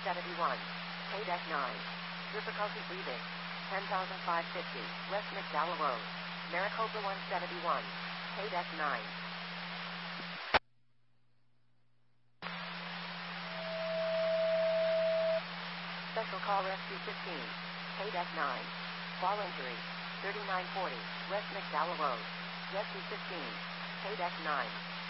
171. Pay deck 9. Difficulty breathing. 10,550. West McDowell Road. Maricopa 171. Pay deck 9. Special call rescue 15. Pay deck 9. Fall injury. 3940. West McDowell Road. Rescue 15. Pay deck 9.